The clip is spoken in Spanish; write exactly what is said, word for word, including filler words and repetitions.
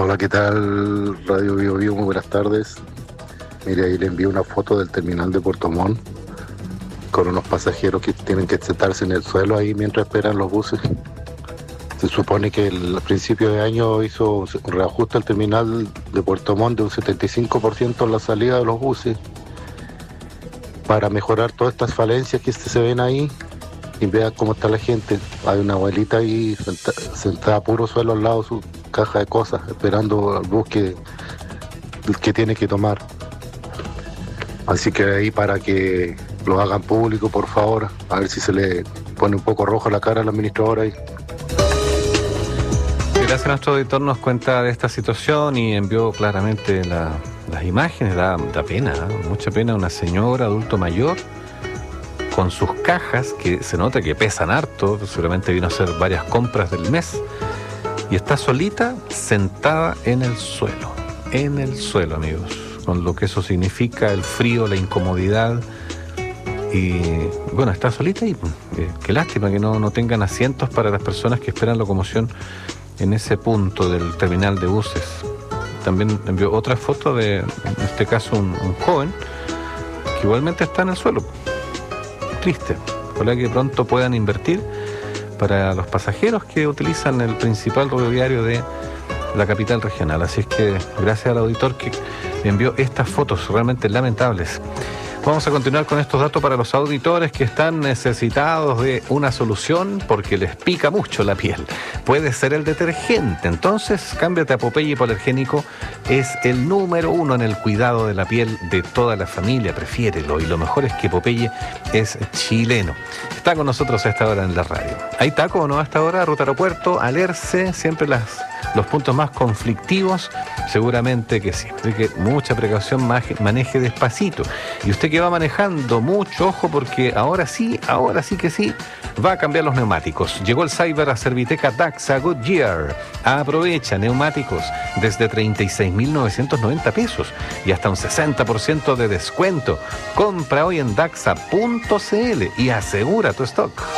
Hola, ¿qué tal? Radio Bio Bio, muy buenas tardes. Mire, ahí le envío una foto del terminal de Puerto Montt con unos pasajeros que tienen que sentarse en el suelo ahí mientras esperan los buses. Se supone que el principio de año hizo un reajuste al terminal de Puerto Montt de un setenta y cinco por ciento en la salida de los buses para mejorar todas estas falencias que se ven ahí. Y vean cómo está la gente. Hay una abuelita ahí sentada, sentada a puro suelo al lado de su caja de cosas, esperando el bus que, que tiene que tomar. Así que ahí para que lo hagan público, por favor, a ver si se le pone un poco rojo la cara al administrador ahí. Gracias a nuestro auditor, nos cuenta de esta situación y envió claramente la, las imágenes. Da, da pena, ¿eh? Mucha pena. Una señora, adulto mayor, con sus cajas, que se nota que pesan harto, seguramente vino a hacer varias compras del mes, y está solita, sentada en el suelo, en el suelo, amigos, con lo que eso significa, el frío, la incomodidad, y bueno, está solita y eh, qué lástima que no, no tengan asientos para las personas que esperan locomoción en ese punto del terminal de buses. También envió otra foto de, en este caso, un, un joven, que igualmente está en el suelo. Triste. Ojalá que pronto puedan invertir para los pasajeros que utilizan el principal rodoviario de la capital regional. Así es que gracias al auditor que me envió estas fotos realmente lamentables. Vamos a continuar con estos datos para los auditores que están necesitados de una solución porque les pica mucho la piel. Puede ser el detergente, entonces cámbiate a Popeye Hipoalergénico. Es el número uno en el cuidado de la piel de toda la familia, prefiérelo. Y lo mejor es que Popeye es chileno. Está con nosotros a esta hora en la radio. ¿Hay taco o no a esta hora? Ruta Aeropuerto, Alerce, siempre las, los puntos más conflictivos, seguramente que sí. Así que mucha precaución, maneje despacito. Y usted que va manejando, mucho ojo porque ahora sí, ahora sí que sí, va a cambiar los neumáticos. Llegó el Cyber a Serviteca Daxa Goodyear. Aprovecha neumáticos desde treinta y seis mil novecientos noventa pesos y hasta un sesenta por ciento de descuento. Compra hoy en daxa punto c l y asegura tu stock.